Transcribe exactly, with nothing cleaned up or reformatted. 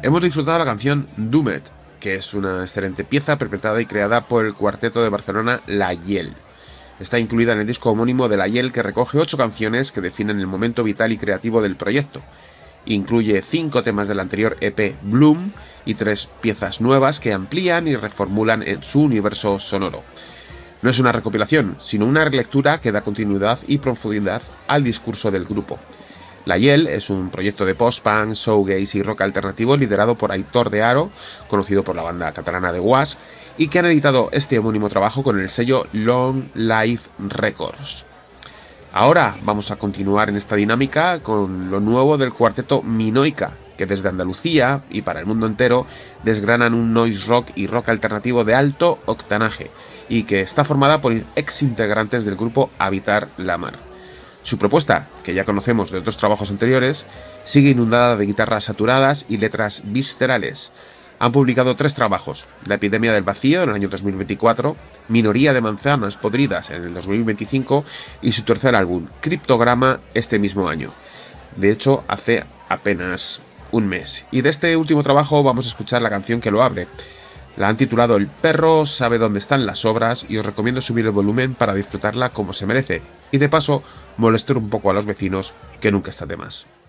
Hemos disfrutado la canción Doomed, que es una excelente pieza interpretada y creada por el cuarteto de Barcelona La Hiel. Está incluida en el disco homónimo de La Hiel, que recoge ocho canciones que definen el momento vital y creativo del proyecto. Incluye cinco temas del anterior E P Bloom y tres piezas nuevas que amplían y reformulan en su universo sonoro. No es una recopilación, sino una relectura que da continuidad y profundidad al discurso del grupo. La Hiel es un proyecto de post-punk, shoegaze y rock alternativo liderado por Aitor de Haro, conocido por la banda catalana de Was, y que han editado este homónimo trabajo con el sello Long Life Records. Ahora vamos a continuar en esta dinámica con lo nuevo del cuarteto Minoica, que desde Andalucía y para el mundo entero desgranan un noise rock y rock alternativo de alto octanaje, y que está formada por ex integrantes del grupo Habitar la Mar. Su propuesta, que ya conocemos de otros trabajos anteriores, sigue inundada de guitarras saturadas y letras viscerales. Han publicado tres trabajos: La epidemia del vacío en el año dos mil veinticuatro, Minoría de manzanas podridas en el dos mil veinticinco y su tercer álbum, Criptograma, este mismo año. De hecho, hace apenas un mes. Y de este último trabajo vamos a escuchar la canción que lo abre. La han titulado El perro sabe dónde están las obras y os recomiendo subir el volumen para disfrutarla como se merece y de paso molestar un poco a los vecinos, que nunca está de más.